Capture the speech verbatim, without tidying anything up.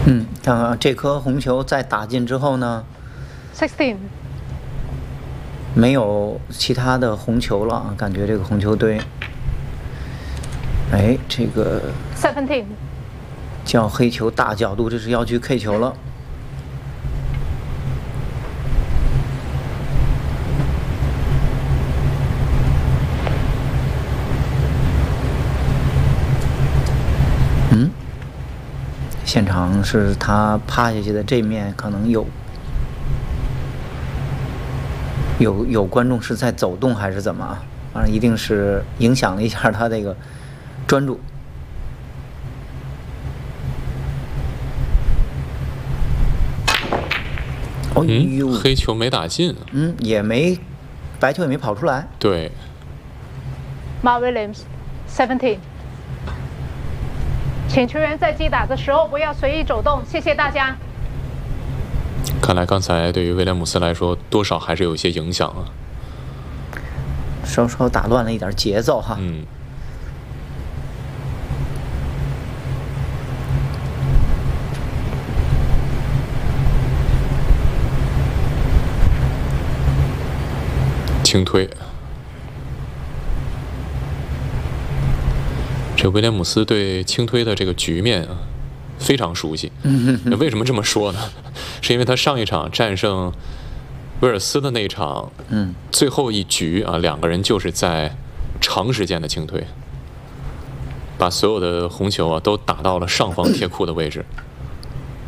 嗯，看看这颗红球在打进之后呢 sixteen 没有其他的红球了啊，感觉这个红球堆，哎，这个 seventeen 叫黑球大角度，这是要去 K 球了。嗯，现场是他趴下去的这面可能有。有有观众是在走动还是怎么啊？反正一定是影响了一下他这个专注。哦呦、 嗯，黑球没打进。 嗯，也没，白球也没跑出来。 对。 Mark Williams seventeen， 请球员在击打的时候不要随意走动，谢谢大家。 看来刚才对于威廉姆斯来说，多少还是有一些影响啊， 稍稍打乱了一点节奏哈。 嗯。轻推，这威廉姆斯对轻推的这个局面啊，非常熟悉。为什么这么说呢？是因为他上一场战胜威尔斯的那一场， 嗯， 最后一局啊，两个人就是在长时间的轻推，把所有的红球啊都打到了上方铁库的位置。